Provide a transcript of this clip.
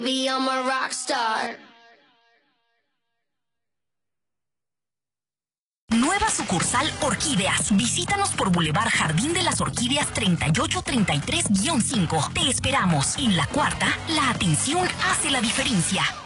baby, I'm a rock star. Nueva sucursal Orquídeas. Visítanos por Boulevard Jardín de las Orquídeas 3833-5. Te esperamos. En la cuarta, la atención hace la diferencia.